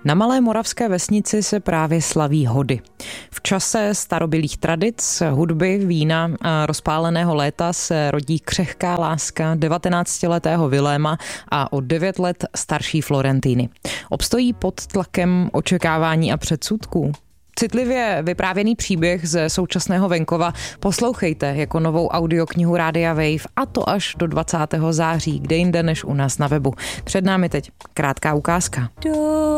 Na malé moravské vesnici se právě slaví hody. V čase starobylých tradic, hudby, vína a rozpáleného léta se rodí křehká láska 19letého Viléma a o 9 let starší Florentiny. Obstojí pod tlakem očekávání a předsudků? Citlivě vyprávěný příběh ze současného venkova poslouchejte jako novou audioknihu Rádia Wave, a to až do 20. září, kde jinde než u nás na webu. Před námi teď krátká ukázka.